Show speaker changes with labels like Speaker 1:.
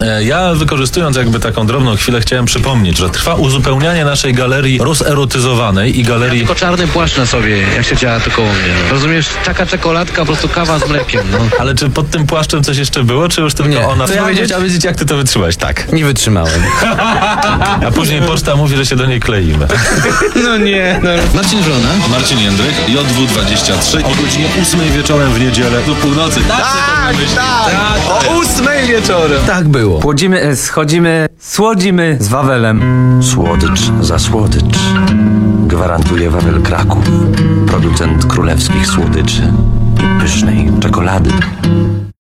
Speaker 1: Ja, wykorzystując jakby taką drobną chwilę, chciałem przypomnieć, że trwa uzupełnianie naszej galerii rozerotyzowanej i galerii...
Speaker 2: Ja tylko czarny płaszcz na sobie, jak się działa to koło mnie. No. Rozumiesz, taka czekoladka, po prostu kawa z mlekiem, no.
Speaker 1: Ale czy pod tym płaszczem coś jeszcze było, czy już tylko
Speaker 3: Nie.
Speaker 1: ona...
Speaker 3: Co
Speaker 1: ja
Speaker 3: powiedzieć?
Speaker 1: chciałem wiedzieć, jak ty to wytrzymałeś, tak.
Speaker 3: Nie wytrzymałem.
Speaker 1: A później poczta mówi, że się do niej kleimy.
Speaker 3: No nie, no.
Speaker 2: Marcin Wrona.
Speaker 4: Marcin Jędryk, JW23 o godzinie 8 wieczorem w niedzielę do północy.
Speaker 3: Tak. O 8 wieczorem. Tak było. Płodzimy, schodzimy, słodzimy z Wawelem.
Speaker 5: Słodycz za słodycz. Gwarantuje Wawel Kraków. Producent królewskich słodyczy i pysznej czekolady.